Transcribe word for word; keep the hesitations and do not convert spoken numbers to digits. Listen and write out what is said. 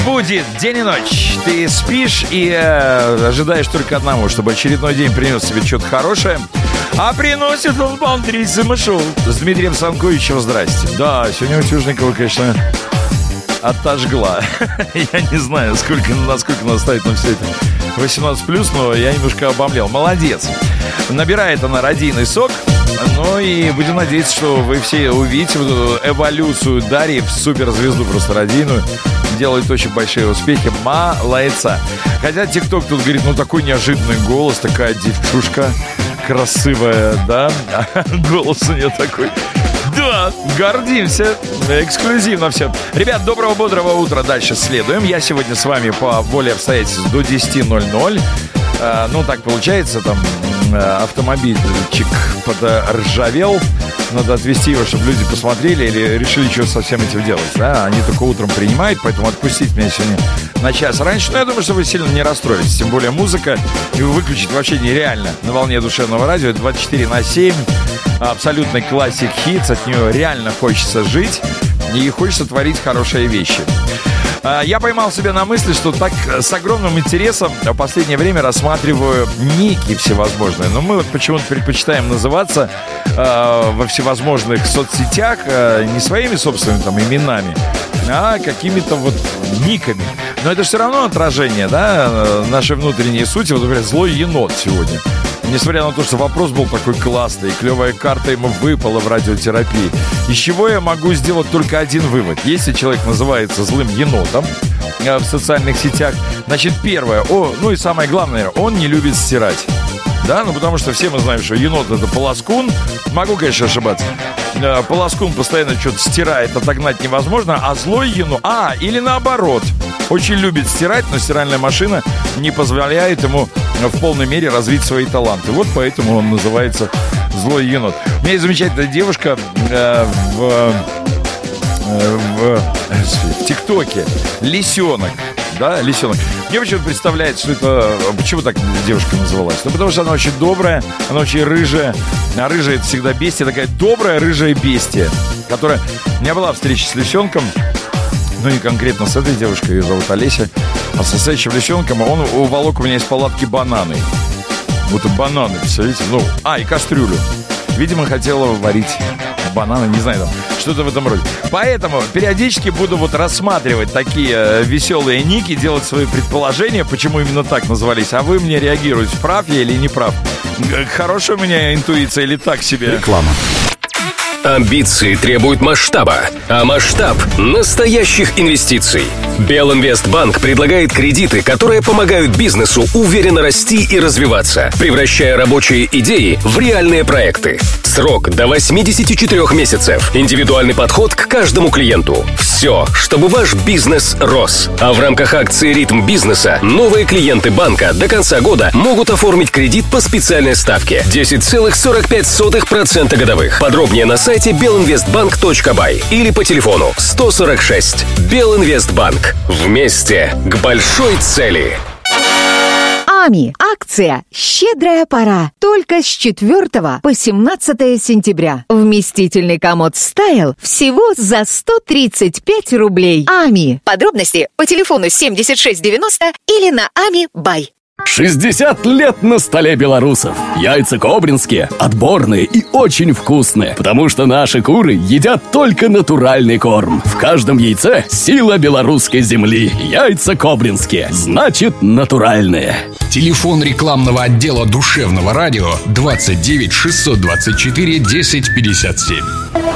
Будет день и ночь. Ты спишь и э, ожидаешь только одного, чтобы очередной день принес тебе что-то хорошее. А приносит он Андрей Самошов с Дмитрием Санковичем. Здрасте. Да, сегодня Утюжникова, конечно, отожгла. Я не знаю, сколько, насколько нас ставит на все это восемнадцать плюс, но я немножко обомлел. Молодец. Набирает она радийный сок. Ну и будем надеяться, что вы все увидите вот эту эволюцию Дарьи в суперзвезду просто радийную. Делает очень большие успехи. Молодца. Хотя ТикТок тут говорит, ну такой неожиданный голос, такая девчушка красивая, да? Голос у нее такой. Да, гордимся. Эксклюзивно все. Ребят, доброго, бодрого утра. Дальше следуем. Я сегодня с вами по воле обстоятельств до десять ноль-ноль. А, ну, так получается, там автомобильчик подржавел. Надо отвезти его, чтобы люди посмотрели или решили, что со всем этим делать. Да? Они только утром принимают, поэтому отпустить меня сегодня на час раньше. Но я думаю, что вы сильно не расстроитесь. Тем более музыка его выключить вообще нереально. На волне душевного радио двадцать четыре на семь. Абсолютный классик хитс. От нее реально хочется жить. И хочется творить хорошие вещи. Я поймал себя на мысли, что так с огромным интересом в последнее время рассматриваю ники всевозможные. Но мы вот почему-то предпочитаем называться э, во всевозможных соцсетях э, не своими собственными там именами, а какими-то вот никами. Но это все равно отражение, да, нашей внутренней сути. Вот, например, злой енот сегодня. Несмотря на то, что вопрос был такой классный, и клевая карта ему выпала в радиотерапии, из чего я могу сделать только один вывод. Если человек называется злым енотом э, в социальных сетях, значит, первое, о, ну и самое главное, он не любит стирать. Да, ну потому что все мы знаем, что енот — это полоскун. Могу, конечно, ошибаться. Э, полоскун постоянно что-то стирает, отогнать невозможно, а злой енот... А, или наоборот. Очень любит стирать, но стиральная машина не позволяет ему в полной мере развить свои таланты. Вот поэтому он называется злой енот. У меня есть замечательная девушка э, в, э, в, в ТикТоке. Лисенок. Да, лисенок. Мне почему-то представляется, что это... Почему так девушка называлась? Ну, потому что она очень добрая, она очень рыжая. А рыжая — это всегда бестия, такая добрая рыжая бестия, которая... У меня была встреча с лисенком. Ну, не конкретно с этой девушкой, ее зовут Олеся. А с настоящим лисенком он уволок у меня из палатки бананы. Вот бананы, представляете? Ну, а, и кастрюлю. Видимо, хотела варить бананы, не знаю, там, что-то в этом роде. Поэтому периодически буду вот рассматривать такие э, веселые ники, делать свои предположения, почему именно так назвались. А вы мне реагируете, прав я или не прав. Хорошая у меня интуиция или так себе? Реклама. Амбиции требуют масштаба, а масштаб – настоящих инвестиций. Белинвестбанк предлагает кредиты, которые помогают бизнесу уверенно расти и развиваться, превращая рабочие идеи в реальные проекты. Срок до восемьдесят четыре месяцев. Индивидуальный подход к каждому клиенту. Все, чтобы ваш бизнес рос. А в рамках акции «Ритм бизнеса» новые клиенты банка до конца года могут оформить кредит по специальной ставке – десять целых сорок пять сотых процента годовых. Подробнее на сайте белинвестбанк точка бай или по телефону сто сорок шесть. Белинвестбанк. Вместе к большой цели. АМИ. Акция «Щедрая пора». Только с четвёртого по семнадцатое сентября. Вместительный комод «Стайл» всего за сто тридцать пять рублей. АМИ. Подробности по телефону семьдесят шесть девяносто или на ами бай. шестьдесят лет на столе белорусов. Яйца кобринские, отборные и очень вкусные, потому что наши куры едят только натуральный корм. В каждом яйце сила белорусской земли. Яйца кобринские, значит натуральные. Телефон рекламного отдела душевного радио двадцать девять шестьсот двадцать четыре десять пятьдесят семь.